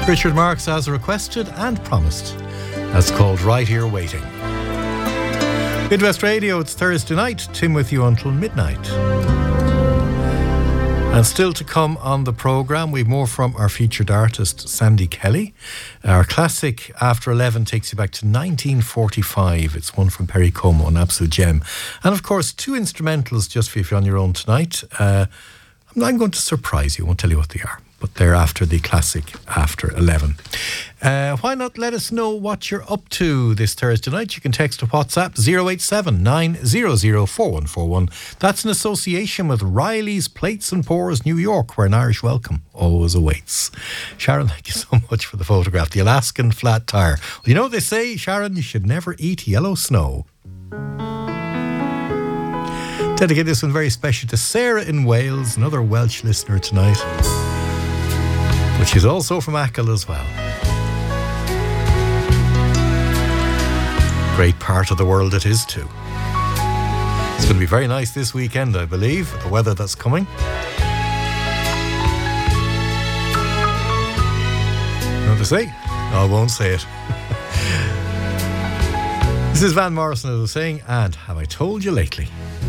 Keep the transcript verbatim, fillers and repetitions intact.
Richard Marx, as requested and promised. That's called Right Here Waiting. Midwest Radio, it's Thursday night. Tim with you until midnight. And still to come on the programme, we've more from our featured artist, Sandy Kelly. Our classic After eleven takes you back to nineteen forty-five. It's one from Perry Como, an absolute gem. And of course, two instrumentals just for you if you're on your own tonight. Uh, I'm going to surprise you, I won't tell you what they are. But they're after the classic After eleven. Uh, why not let us know what you're up to this Thursday night? You can text to WhatsApp zero eight seven nine zero zero four one four one. That's in association with Riley's Plates and Pours, New York, where an Irish welcome always awaits. Sharon, thank you so much for the photograph. The Alaskan flat tire. Well, you know what they say, Sharon, you should never eat yellow snow. Dedicate this one very special to Sarah in Wales, another Welsh listener tonight. But she's also from Achill as well. Great part of the world it is too. It's going to be very nice this weekend, I believe, with the weather that's coming. You know what to say? No, I won't say it. This is Van Morrison, as I was saying, and Have I Told You Lately?